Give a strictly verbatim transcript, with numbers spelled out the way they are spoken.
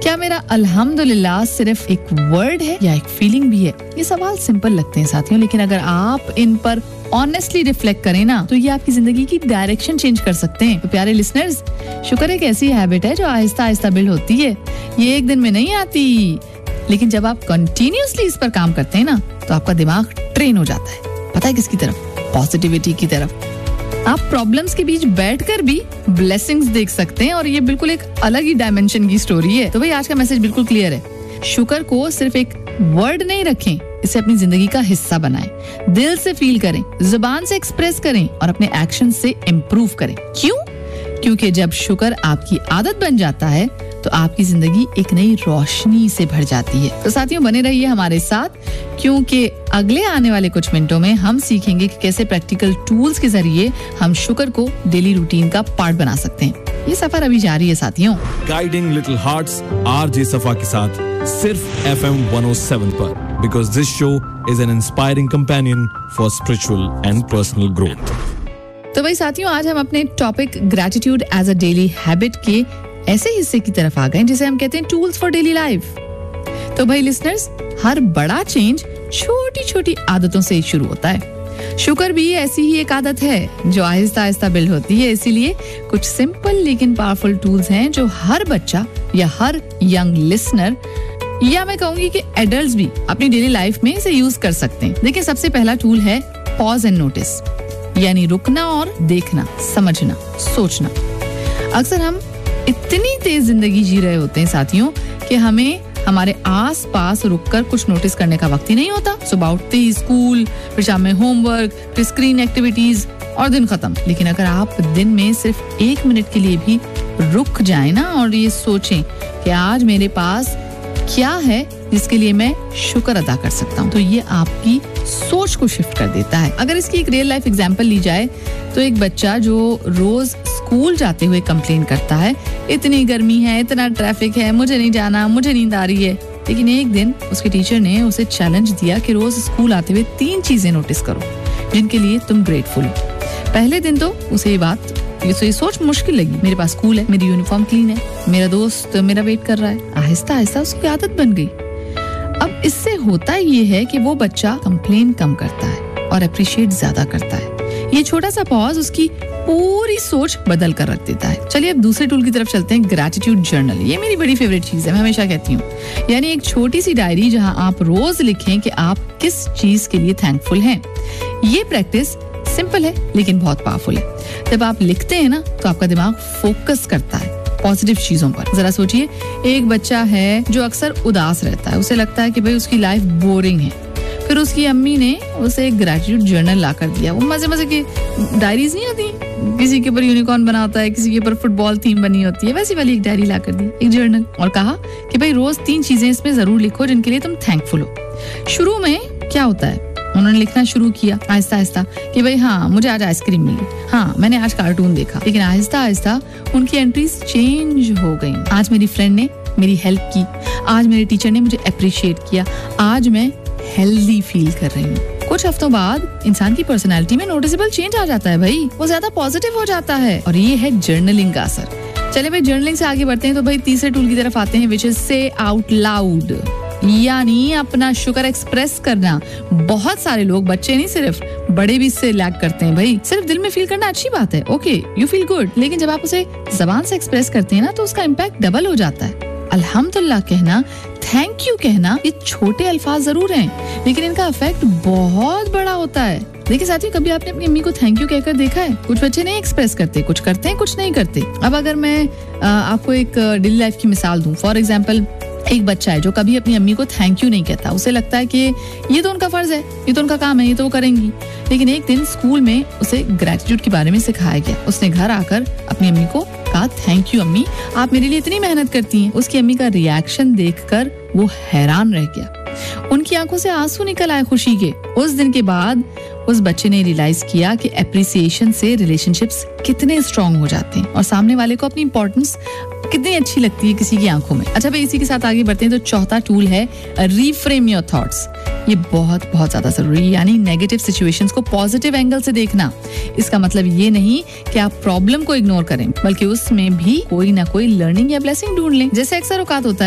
क्या मेरा अल्हम्दुलिल्लाह सिर्फ एक वर्ड है या एक फीलिंग भी है? ये सवाल सिंपल लगते हैं साथियों, लेकिन अगर आप इन पर ऑनेस्टली रिफ्लेक्ट करें ना, तो ये आपकी जिंदगी की डायरेक्शन चेंज कर सकते हैं। तो प्यारे लिसनर्स, शुक्र एक ऐसी हैबिट है जो आहिस्ता आहिस्ता बिल्ड होती है। ये एक दिन में नहीं आती, लेकिन जब आप कंटिन्यूअसली इस पर काम करते हैं ना, तो आपका दिमाग ट्रेन हो जाता है। पता है किसकी तरफ? पॉजिटिविटी की तरफ। आप प्रॉब्लम्स के बीच बैठकर भी ब्लेसिंग्स देख सकते हैं, और ये बिल्कुल एक अलग ही डायमेंशन की स्टोरी है। तो भाई आज का मैसेज बिल्कुल क्लियर है। शुक्र को सिर्फ एक वर्ड नहीं रखें, इसे अपनी जिंदगी का हिस्सा बनाएं। दिल से फील करें, जुबान से एक्सप्रेस करें और अपने एक्शन से इम्प्रूव करें। क्यों? क्योंकि जब शुक्र आपकी आदत बन जाता है तो आपकी जिंदगी एक नई रोशनी से भर जाती है। तो साथियों, बने रहिए हमारे साथ, क्योंकि अगले आने वाले कुछ मिनटों में हम सीखेंगे कि कैसे प्रैक्टिकल टूल्स के जरिए हम शुक्र को डेली रूटीन का पार्ट बना सकते हैं। ये सफर अभी जारी है साथियों। गाइडिंग लिटिल हार्ट्स आरजे सफा के साथ सिर्फ F M one O seven पर, because this show is an inspiring companion for spiritual and personal growth. तो भाई साथियों, आज हम अपने topic gratitude as a daily habit के ऐसे हिस्से की तरफ आ गए जिसे हम कहते हैं टूल्स फॉर डेली लाइफ। तो भाई लिसनर्स, हर बड़ा चेंज छोटी छोटी आदतों से शुरू होता है। शुक्र भी ऐसी ही एक आदत है जो आहिस्ता आहिस्ता बिल्ड होती है। इसीलिए कुछ सिंपल लेकिन पावरफुल टूल्स हैं जो हर बच्चा या हर यंग लिसनर, या मैं कहूंगी कि एडल्ट्स भी अपनी डेली लाइफ में इसे यूज कर सकते हैं। देखिए, सबसे पहला टूल है पॉज एंड नोटिस, यानी रुकना और देखना, समझना, सोचना। अक्सर हम इतनी तेज जिंदगी जी रहे होते हैं साथियों कि हमें हमारे आस पास रुककर कुछ नोटिस करने का वक्त ही नहीं होता। सुबह उठते ही स्कूल, फिर शाम में होमवर्क, फिर स्क्रीन एक्टिविटीज और दिन खत्म। लेकिन अगर आप दिन में सिर्फ एक मिनट के लिए भी रुक जाएं ना और ये सोचें कि आज मेरे पास क्या है जिसके लिए मैं शुक्र अदा कर सकता हूँ, तो ये आपकी सोच को शिफ्ट कर देता है। अगर इसकी एक रियल लाइफ एग्जांपल ली जाए तो एक बच्चा जो रोज स्कूल जाते हुए कंप्लेन करता है, इतनी गर्मी है, इतना ट्रैफिक है, मुझे नहीं जाना, मुझे नींद आ रही है। लेकिन एक दिन उसके टीचर ने उसे चैलेंज दिया कि रोज स्कूल आते हुए तीन चीजें नोटिस करो जिनके लिए तुम ग्रेटफुल हो। पहले दिन तो उसे ये बात ये तो ये सोच मुश्किल लगी। मेरे पास स्कूल है, मेरी यूनिफॉर्म क्लीन है, मेरा दोस्त मेरा वेट कर रहा है। आहिस्ता आहिस्ता उसकी आदत बन गई। अब इससे होता ये है कि वो बच्चा कंप्लेन कम करता है और अप्रिशिएट ज्यादा करता है। ये छोटा सा पॉज उसकी पूरी सोच बदल कर रख देता है। चलिए अब दूसरे टूल की तरफ चलते हैं, ग्रेटिट्यूड जर्नल। ये मेरी बड़ी फेवरेट चीज है, मैं हमेशा कहती हूँ। यानी एक छोटी सी डायरी जहाँ आप रोज लिखें कि आप किस चीज के लिए थैंकफुल हैं। ये प्रैक्टिस सिंपल है लेकिन बहुत पावरफुल है। जब आप लिखते हैं ना, तो आपका दिमाग फोकस करता है पॉजिटिव चीजों पर। जरा सोचिए, एक बच्चा है जो अक्सर उदास रहता है, उसे लगता है कि भाई उसकी लाइफ बोरिंग है। फिर उसकी अम्मी ने उसे एक ग्रेटिट्यूड जर्नल ला कर दिया। वो मजे मजे की डायरीज नहीं होती, किसी के ऊपर यूनिकॉर्न बना होता है, किसी के ऊपर फुटबॉल थीम बनी होती है, वैसी वाली एक डायरी ला कर दी, एक जर्नल, और कहा कि भाई रोज तीन चीजें इसमें जरूर लिखो जिनके लिए तुम थैंकफुल हो। शुरू में क्या होता है, उन्होंने लिखना शुरू किया आहिस्ता आहिस्ता कि भाई हाँ, मुझे आज आइसक्रीम मिली, हाँ मैंने आज कार्टून देखा। लेकिन आहिस्ता आहिस्ता उनकी एंट्रीज चेंज हो गई। आज मेरी फ्रेंड ने मेरी हेल्प की, आज मेरे टीचर ने मुझे अप्रिशिएट किया, आज मैं हेल्दी फील कर रही हूँ। कुछ हफ्तों बाद इंसान की पर्सनैलिटी में नोटिसेबल चेंज आ जाता है भाई, वो ज्यादा पॉजिटिव हो जाता है। और ये है जर्नलिंग का असर। चले भाई, जर्नलिंग से आगे बढ़ते हैं तो भाई तीसरे टूल की तरफ आते हैं, विच इज से आउट लाउड, यानी अपना शुक्र एक्सप्रेस करना। बहुत सारे लोग, बच्चे नहीं सिर्फ बड़े भी इससे लैग करते हैं भाई। सिर्फ दिल में फील करना अच्छी बात है, ओके यू फील गुड, लेकिन जब आप उसे जबान से एक्सप्रेस करते हैं ना, तो उसका इम्पैक्ट डबल हो जाता है। अल्हम्दुलिल्लाह कहना, थैंक यू कहना, ये छोटे अल्फाज जरूर हैं, लेकिन इनका इफेक्ट बहुत बड़ा होता है। देखिए साथियों, कभी आपने अपनी अम्मी को थैंक यू कहकर देखा है? कुछ बच्चे नहीं एक्सप्रेस करते, कुछ करते हैं, कुछ नहीं करते। अब अगर मैं आ, आपको एक डेली लाइफ की मिसाल दूं, फॉर एग्जाम्पल एक बच्चा है जो कभी अपनी अम्मी को थैंक यू नहीं कहता। उसे लगता है कि ये तो उनका फर्ज है, ये तो उनका काम है, ये तो वो करेंगी। लेकिन एक दिन स्कूल में उसे ग्रेटिट्यूड के बारे में सिखाया गया। उसने घर आकर अपनी अम्मी को कहा, थैंक यू अम्मी, आप मेरे लिए इतनी मेहनत करती हैं। उसकी अम्मी का रिएक्शन देखकर वो हैरान रह गया। उनकी आंखों से आंसू निकल आए खुशी के। उस दिन के बाद उस बच्चे ने रियलाइज किया कि एप्रिसिएशन से रिलेशनशिप्स कितने स्ट्रांग हो जाते हैं और सामने वाले को अपनी इंपॉर्टेंस कितनी अच्छी लगती है किसी की आंखों में। अच्छा भाई, इसी के साथ आगे बढ़ते हैं तो चौथा टूल है रीफ्रेम योर थॉट्स। ये बहुत बहुत ज्यादा जरूरी, यानी नेगेटिव सिचुएशंस को पॉजिटिव एंगल से देखना। इसका मतलब ये नहीं कि आप प्रॉब्लम को इग्नोर करें, बल्कि उसमें भी कोई ना कोई लर्निंग या ब्लेसिंग ढूंढ लें। जैसे अक्सर औकात होता है